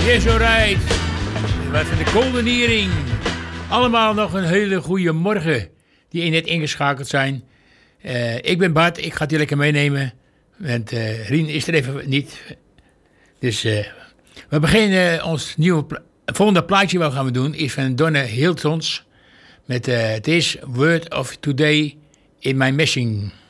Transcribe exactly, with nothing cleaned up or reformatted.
Yes, alright. Wat van de Golden Earring. Allemaal nog een hele goede morgen die net ingeschakeld zijn. Uh, ik ben Bart, ik ga het je lekker meenemen. Want uh, Rien is er even niet. Dus uh, we beginnen uh, ons nieuwe pla- volgende plaatje wat gaan we doen is van Donna Hiltons met uh, This Word of Today in My Messing.